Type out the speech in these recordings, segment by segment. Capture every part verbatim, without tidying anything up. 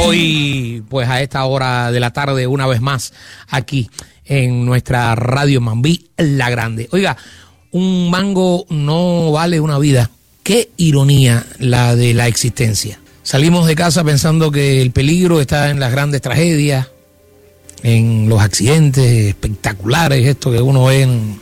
Hoy, pues a esta hora de la tarde, una vez más, aquí en nuestra Radio Mambí La Grande. Oiga, un mango no vale una vida. Qué ironía la de la existencia. Salimos de casa pensando que el peligro está en las grandes tragedias, en los accidentes espectaculares, esto que uno ve en,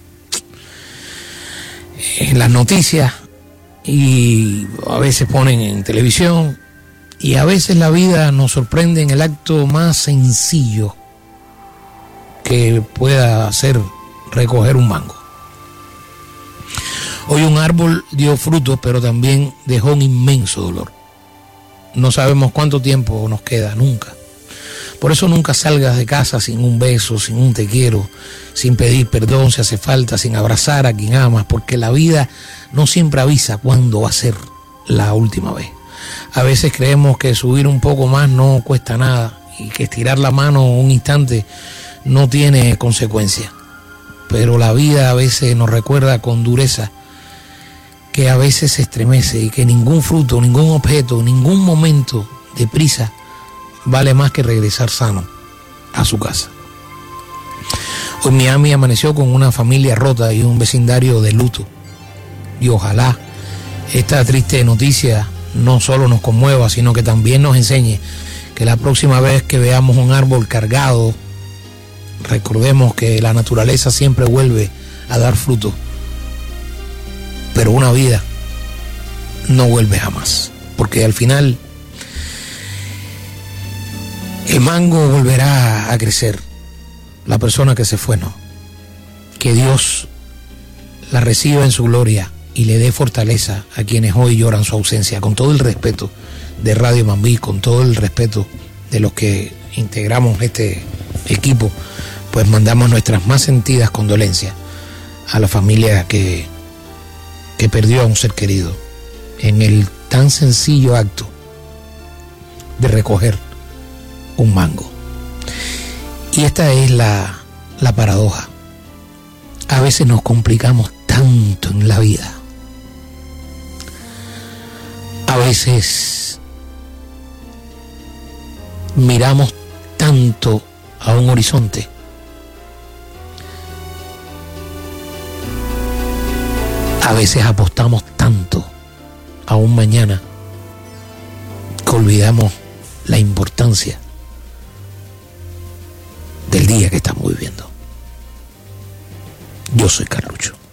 en las noticias y a veces ponen en televisión, y a veces la vida nos sorprende en el acto más sencillo que pueda hacer recoger un mango. Hoy un árbol dio frutos, pero también dejó un inmenso dolor. No sabemos cuánto tiempo nos queda, nunca. Por eso nunca salgas de casa sin un beso, sin un te quiero, sin pedir perdón si hace falta, sin abrazar a quien amas, porque la vida no siempre avisa cuándo va a ser la última vez. A veces creemos que subir un poco más no cuesta nada y que estirar la mano un instante no tiene consecuencias. Pero la vida a veces nos recuerda con dureza que a veces se estremece y que ningún fruto, ningún objeto, ningún momento de prisa vale más que regresar sano a su casa. Hoy Miami amaneció con una familia rota y un vecindario de luto. Y ojalá esta triste noticia no solo nos conmueva, sino que también nos enseñe que la próxima vez que veamos un árbol cargado, recordemos que la naturaleza siempre vuelve a dar fruto, pero una vida no vuelve jamás, porque al final el mango volverá a crecer. La persona que se fue no. Que Dios la reciba en su gloria y le dé fortaleza a quienes hoy lloran su ausencia, con todo el respeto de Radio Mambí, con todo el respeto de los que integramos este equipo, pues mandamos nuestras más sentidas condolencias a la familia que, que perdió a un ser querido en el tan sencillo acto de recoger un mango. Y esta es la, la paradoja. A veces nos complicamos tanto en la vida. A veces miramos tanto a un horizonte a veces apostamos tanto a un mañana que olvidamos la importancia del día que estamos viviendo. Yo soy Carlucho.